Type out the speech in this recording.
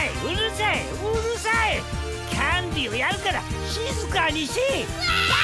いうるさいうるさい。キャンディーをやるから静かにし。